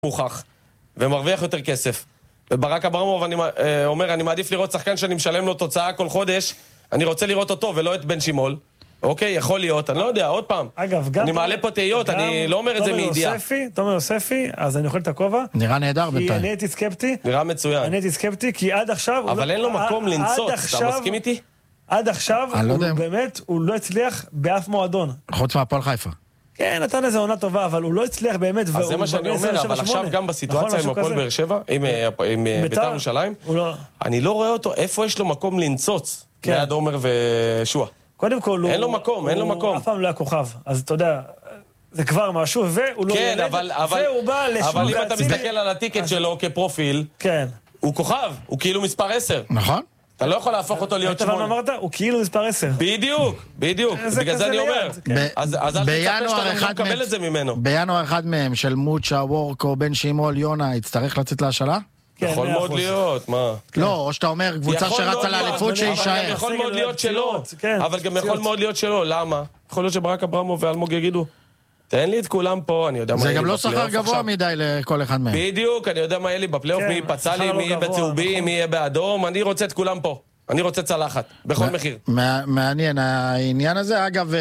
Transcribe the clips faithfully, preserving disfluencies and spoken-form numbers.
מוכח, ומרוויח יותר כסף. וברק אברמוב אני, אה, אומר, אני מעדיף לראות שחקן שאני משלם לו תוצאה כל חודש, אני רוצה לראות אותו ולא את בן שימול. אוקיי, יכול להיות, אני לא יודע, עוד פעם. אגב, גם... אני מעלה פה תהיות, אני לא אומר את זה מידיעה. תומר יוספי, אז אני אוכל את הכובע. נראה נהדר בינתיים. כי אני הייתי סקפטי. נראה מצוין. אני הייתי סקפטי, כי עד עכשיו... אבל אין לו מקום לנצות, אתה מסכים איתי? עד עכשיו, באמת, הוא לא הצליח באף מועדון. חוץ מהפועל חיפה. כן, נתן איזה עונה טובה, אבל הוא לא הצליח באמת. אז זה מה שאני אומר, אבל עכשיו גם בסיטואציה עם הפועל באר שבע, עם בית"ר ירושלים, אני לא רואה אותו, איפה יש לו מקום לנצוץ ליד עומר ושועה. קודם כל, אין לו מקום, אין לו מקום. הוא אף פעם לא היה כוכב, אז אתה יודע, זה כבר משהו, והוא לא ילד, והוא בא לשוק אבל אם אתה מסתכל על הטיקט שלו כפרופיל, הוא כוכב, הוא כאילו מספר עשר. נכון. אתה לא יכול להפוך אותו להיות שמונה. אתה אמרת, הוא כאילו מספר עשר. בדיוק, בדיוק. בגלל זה אני אומר. אז אל תצפה שאתה לא מקבל את זה ממנו. בינואר אחד מהם, של מוצ'ה, וורקו, בן שימול, יונה, יצטרך לצאת להשאלה? יכול מאוד להיות, מה? לא, או שאתה אומר, קבוצה שרצה לאליפות שישאר. יכול מאוד להיות שלא, אבל גם יכול מאוד להיות שלא. למה? יכול להיות שברק אברמוב ואלמוג יגידו, תן לי את כולם פה, אני יודע מה זה גם לא שכר גבוה מדי לכל אחד מהם. בדיוק, אני יודע מה יהיה לי בפלייאוף, מי פצע לי, מי יהיה בצהובי, מי יהיה באדום, אני רוצה את כולם פה. אני רוצה צלחת, בכל מחיר. מעניין העניין הזה. אגב,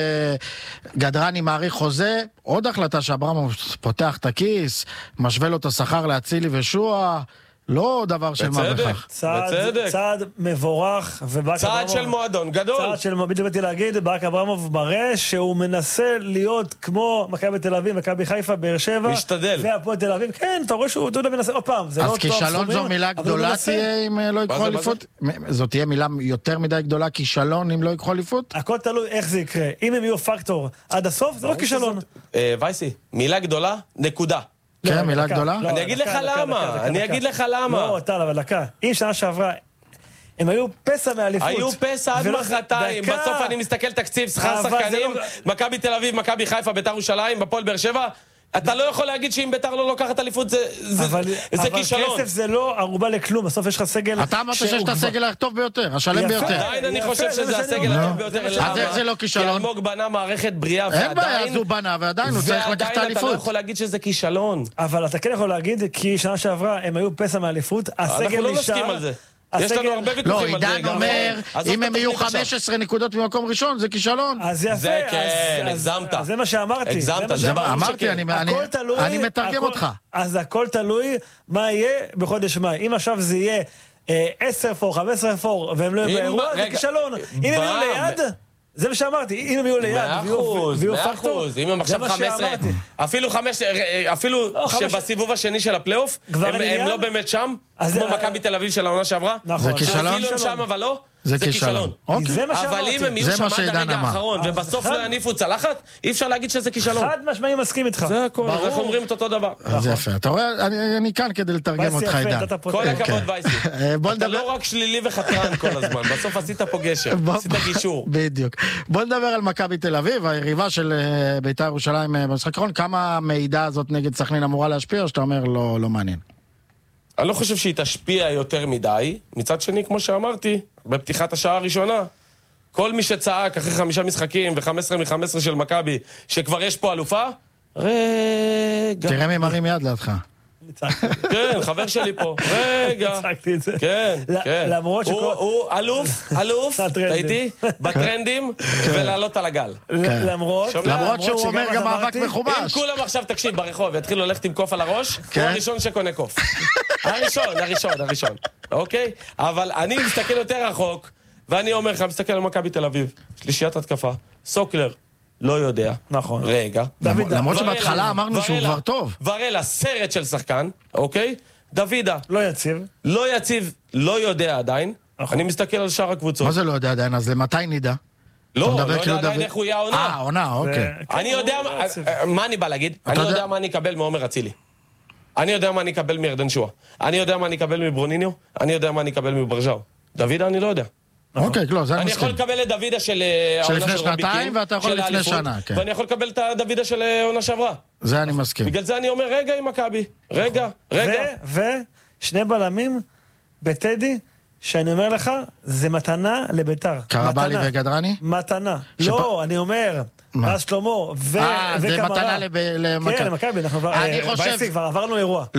גדרני מעריך חוזה, עוד החלטה שאברמוב פותח את הכיס, משווה לו את השכר להצילי ושועה, לא דבר של מה בכך. צעד מבורך. צעד של מועדון גדול. צעד של, בדיוק באתי להגיד, ברק אברמוב מראה שהוא מנסה להיות כמו מכבי תל אביב, מכבי חיפה, באר שבע. משתדל. והפועל תל אביב. כן, אתה רואה שהוא מנסה, עוד פעם. אז כישלון זו מילה גדולה תהיה אם לא יקחו אליפות? זאת תהיה מילה יותר מדי גדולה, כישלון אם לא יקחו אליפות? הכל תלוי איך זה יקרה. אם הם יהיו פקטור עד הסוף, זה לא כישלון. וייסי, מילה גדולה, נקודה. כן, מילה גדולה. אני אגיד לך למה, אני אגיד לך למה. לא, טל, אבל דקה. אם שנה שעברה, הם היו פסע מאליפות. היו פסע עד מחרתיים. בסוף אני מסתכל תקציב, שכר שחקנים, מכבי תל אביב, מכבי חיפה, בית"ר ירושלים, בפועל באר שבע. אתה לא יכול להגיד שאם בית"ר לא לוקחת אליפות זה כישלון. אבל כסף זה לא ערובה לכלום, בסוף יש לך סגל... אתה אמרת שיש את הסגל הטוב ביותר, השלם ביותר. עדיין אני חושב שזה הסגל הטוב ביותר. אז איך זה לא כישלון? כי אלמוג בנה מערכת בריאה ועדיין... אין בעיה, אז הוא בנה ועדיין הוא צריך לקחת את האליפות. ועדיין אתה לא יכול להגיד שזה כישלון. אבל אתה כן יכול להגיד, כי שנה שעברה הם היו פסע מאליפות, הסגל אנחנו לא נסכים על זה. יש לנו הרבה ויכוחים על זה. לא, עידן אומר, אם הם יהיו חמש עשרה נקודות ממקום ראשון, זה כישלון. אז יפה. זה כן, הגזמת. זה מה שאמרתי. הגזמת. אמרתי, אני מתרגם אותך. אז הכל תלוי מה יהיה בחודש מאי. אם עכשיו זה יהיה עשר פור, חמש עשרה פור, והם לא יהיו באירוע, זה כישלון. אם הם יהיו ליד... זה מה שאמרתי, אם הם יהיו ליד, ויהיו פקטור, אם הם עכשיו חמש עשרה, אפילו חמש, אפילו שבסיבוב השני של הפלייאוף, הם לא באמת שם, כמו מכבי תל אביב של העונה שעברה, זה כישלון שם אבל לא, זה כישלון. אבל אם הם יהיו שם עד הרגע האחרון, ובסוף לא יניפו צלחת, אי אפשר להגיד שזה כישלון. חד משמעי מסכים איתך. זה הכל, אנחנו אומרים את אותו דבר. זה יפה, אתה רואה, אני כאן כדי לתרגם אותך, עידן. כל הכבוד וייסי. אתה לא רק שלילי וחתרן כל הזמן, בסוף עשית פה גשר, עשית גישור. בדיוק. בוא נדבר על מכבי תל אביב, היריבה של בית"ר ירושלים במשחק האחרון, כמה המידע הזאת נגד סכנין אמורה להשפיע, או שאתה אומר לא מעניין? אני לא חושב שהיא תשפיע יותר מדי. מצד שני, כמו שאמרתי, בפתיחת השעה הראשונה, כל מי שצעק אחרי חמישה משחקים ו-חמש עשרה מ-חמש עשרה של מכבי, שכבר יש פה אלופה, רגע. תראה מי מרים יד לידך. כן, חבר שלי פה. רגע. הצחקתי את זה. כן, כן. למרות שכל... הוא אלוף, אלוף, ראיתי, בטרנדים, ולעלות על הגל. למרות... למרות שהוא אומר גם מאבק מחומש. אם כולם עכשיו תקשיב ברחוב, יתחילו ללכת עם קוף על הראש, הוא הראשון שקונה קוף. הראשון, הראשון, הראשון. אוקיי? אבל אני מסתכל יותר רחוק, ואני אומר לך, מסתכל על מכבי תל אביב, שלישיית התקפה, סוקלר. לא יודע. נכון. רגע. למרות שבהתחלה אמרנו שהוא כבר טוב. ורלה, סרט של שחקן, אוקיי? דוידה. לא יציב. לא יציב, לא יודע עדיין. אני מסתכל על שאר הקבוצות. מה זה לא יודע עדיין? אז למתי נדע? לא, לא יודע עדיין איך הוא יהיה העונה. אה, עונה, אוקיי. אני יודע, מה אני בא להגיד? אני יודע מה אני אקבל מעומר אצילי. אני יודע מה אני אקבל מירדן שועה. אני יודע מה אני אקבל מברוניניו. אני יודע מה אני אקבל מברג'או. דוידה אני לא יודע. אוקיי, לא, זה אני אני מסכים. יכול לקבל את דוידה של לפני שנתיים, ואתה יכול לפני שנה, כן. ואני יכול לקבל את דוידה של עונה שעברה. זה אני מסכים. בגלל זה אני אומר, רגע עם מכבי, רגע, רגע. ושני בלמים בטדי שאני אומר לך, זה מתנה לביתר. קרבלי וגדרני? מתנה. לא, אני אומר, רז שלמה וקמרה. אה, זה מתנה למכבי. כן, למכבי, אנחנו כבר עברנו אירוע.